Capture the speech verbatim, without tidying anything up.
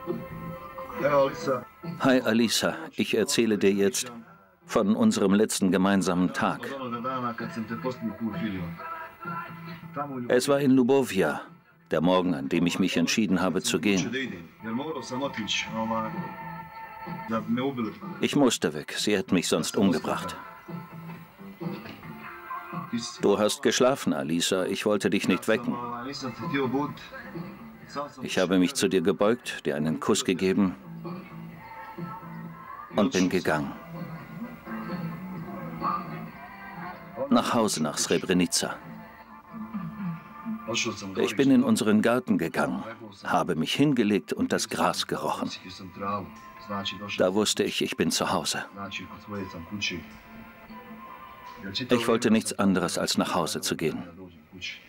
Hi Alisa, ich erzähle dir jetzt von unserem letzten gemeinsamen Tag. Es war in Lubovia, der Morgen, an dem ich mich entschieden habe zu gehen. Ich musste weg, sie hätten mich sonst umgebracht. Du hast geschlafen, Alisa, ich wollte dich nicht wecken. Ich habe mich zu dir gebeugt, dir einen Kuss gegeben und bin gegangen. Nach Hause, nach Srebrenica. Ich bin in unseren Garten gegangen, habe mich hingelegt und das Gras gerochen. Da wusste ich, ich bin zu Hause. Ich wollte nichts anderes, als nach Hause zu gehen.